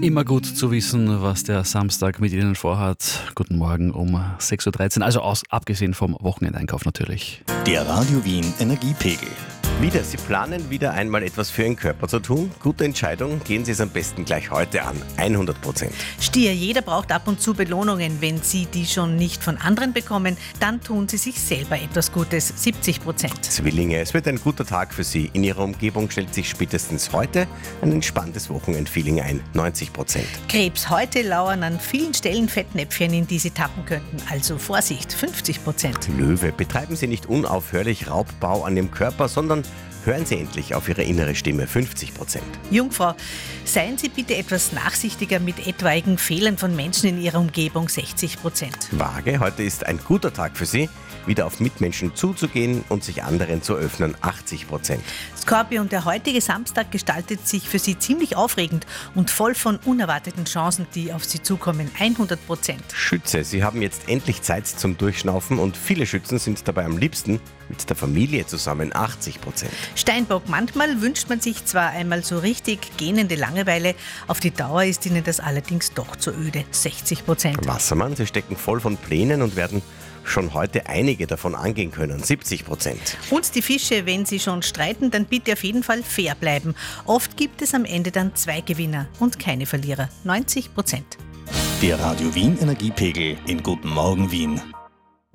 Immer gut zu wissen, was der Samstag mit Ihnen vorhat. Guten Morgen um 6.13 Uhr, also abgesehen vom Wochenendeinkauf natürlich. Der Radio Wien Energiepegel. Wieder, Sie planen wieder einmal etwas für Ihren Körper zu tun? Gute Entscheidung, gehen Sie es am besten gleich heute an. 100%. Stier, jeder braucht ab und zu Belohnungen. Wenn Sie die schon nicht von anderen bekommen, dann tun Sie sich selber etwas Gutes. 70%. Zwillinge, es wird ein guter Tag für Sie. In Ihrer Umgebung stellt sich spätestens heute ein entspanntes Wochenendfeeling ein. 90%. Krebs, heute lauern an vielen Stellen Fettnäpfchen, in die Sie tappen könnten. Also Vorsicht, 50%. Löwe, betreiben Sie nicht unaufhörlich Raubbau an Ihrem Körper, sondern hören Sie endlich auf Ihre innere Stimme. 50%. Jungfrau, seien Sie bitte etwas nachsichtiger mit etwaigen Fehlern von Menschen in Ihrer Umgebung. 60%. Waage, heute ist ein guter Tag für Sie, wieder auf Mitmenschen zuzugehen und sich anderen zu öffnen. 80%. Skorpion, der heutige Samstag gestaltet sich für Sie ziemlich aufregend und voll von unerwarteten Chancen, die auf Sie zukommen. 100%. Schütze, Sie haben jetzt endlich Zeit zum Durchschnaufen und viele Schützen sind dabei am liebsten mit der Familie zusammen. 80%. Steinbock, manchmal wünscht man sich zwar einmal so richtig gähnende Langeweile, auf die Dauer ist Ihnen das allerdings doch zu öde. 60%. Wassermann, Sie stecken voll von Plänen und werden schon heute einige davon angehen können. 70%. Und die Fische, wenn Sie schon streiten, dann bitte auf jeden Fall fair bleiben. Oft gibt es am Ende dann 2 Gewinner und keine Verlierer. 90%. Der Radio Wien Energiepegel in Guten Morgen Wien.